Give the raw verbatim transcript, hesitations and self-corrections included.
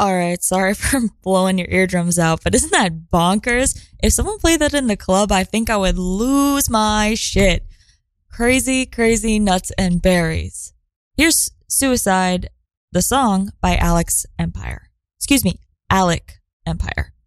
All right, sorry for blowing your eardrums out, but isn't that bonkers? If someone played that in the club, I think I would lose my shit. Crazy, crazy nuts and berries. Here's Suicide, the song by Alex Empire. Excuse me, Alec Empire.